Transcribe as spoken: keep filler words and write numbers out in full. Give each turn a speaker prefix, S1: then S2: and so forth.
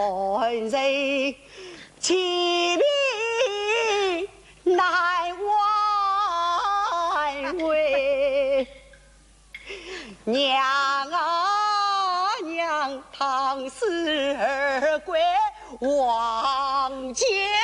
S1: 人千里难挽回，娘啊娘，唐诗儿归望见。